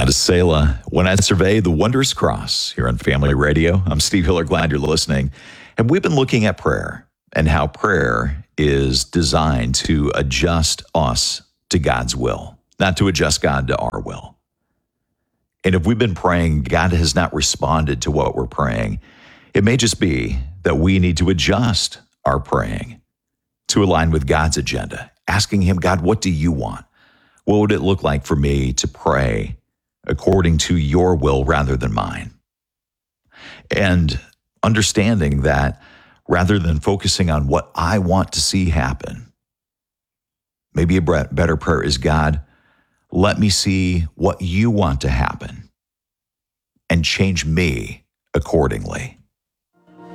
That is Selah. When I Survey the Wondrous Cross here on Family Radio. I'm Steve Hiller. Glad you're listening. And we've been looking at prayer and how prayer is designed to adjust us to God's will, not to adjust God to our will. And if we've been praying, God has not responded to what we're praying, it may just be that we need to adjust our praying to align with God's agenda, asking Him, God, what do you want? What would it look like for me to pray according to your will rather than mine? And understanding that rather than focusing on what I want to see happen, maybe a better prayer is, God, let me see what you want to happen and change me accordingly.